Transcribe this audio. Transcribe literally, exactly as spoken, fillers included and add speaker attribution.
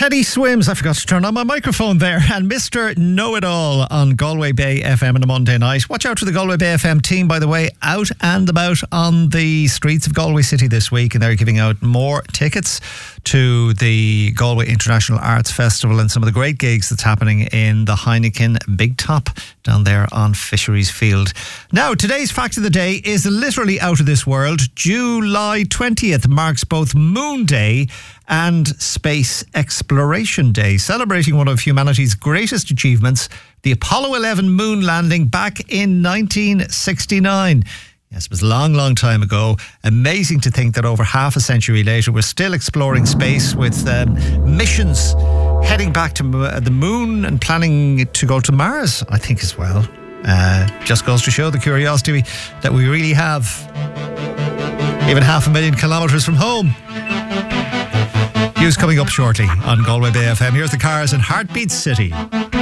Speaker 1: Teddy Swims, I forgot to turn on my microphone there, and Mister Know-It-All on Galway Bay F M on a Monday night. Watch out for the Galway Bay F M team, by the way, out and about on the streets of Galway City this week, and they're giving out more tickets to the Galway International Arts Festival and some of the great gigs that's happening in the Heineken Big Top down there on Fisheries Field. Now, today's fact of the day is literally out of this world. July twentieth marks both Moon Day and Space Exploration Day, celebrating one of humanity's greatest achievements, the Apollo eleven moon landing back in nineteen sixty-nine. Yes, it was a long, long time ago. Amazing to think that over half a century later, we're still exploring space with um, missions heading back to uh, the moon and planning to go to Mars, I think, as well. Uh, just goes to show the curiosity that we really have, even half a million kilometres from home. News coming up shortly on Galway Bay F M. Here's the Cars and Heartbeat City.